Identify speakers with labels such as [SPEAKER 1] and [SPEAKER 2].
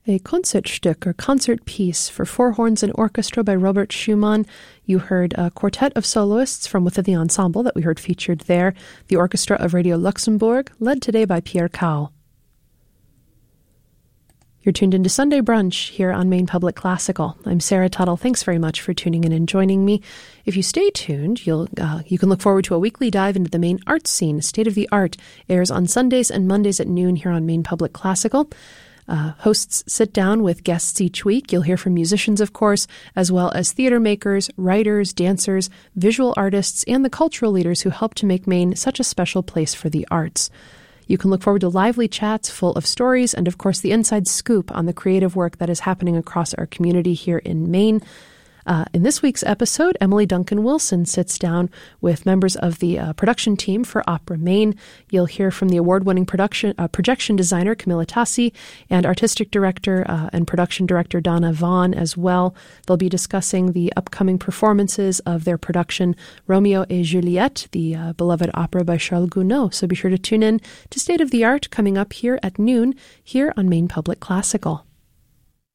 [SPEAKER 1] A Concertstück, or concert piece for four horns and orchestra by Robert Schumann. You heard a quartet of soloists from within the ensemble that we heard featured there, the Orchestra of Radio Luxembourg, led today by Pierre Kahl. You're tuned into Sunday Brunch here on Maine Public Classical. I'm Sarah Tuttle. Thanks very much for tuning in and joining me. If you stay tuned, you can look forward to a weekly dive into the Maine arts scene. State of the Art airs on Sundays and Mondays at noon here on Maine Public Classical. Hosts sit down with guests each week. You'll hear from musicians, of course, as well as theater makers, writers, dancers, visual artists, and the cultural leaders who help to make Maine such a special place for the arts. You can look forward to lively chats full of stories and, of course, the inside scoop on the creative work that is happening across our community here in Maine. In this week's episode, Emily Duncan Wilson sits down with members of the production team for Opera Maine. You'll hear from the award-winning projection designer Camilla Tassi and artistic director and production director Donna Vaughn as well. They'll be discussing the upcoming performances of their production Romeo et Juliette, the beloved opera by Charles Gounod. So be sure to tune in to State of the Art coming up here at noon here on Maine Public Classical.